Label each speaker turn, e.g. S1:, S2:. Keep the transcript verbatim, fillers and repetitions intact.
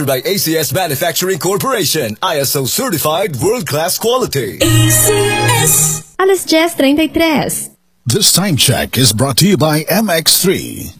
S1: by A C S Manufacturing Corporation, I S O certified world-class quality.
S2: A C S.
S3: Alas dez e trinta e três.
S4: This time check is brought to you by M X three.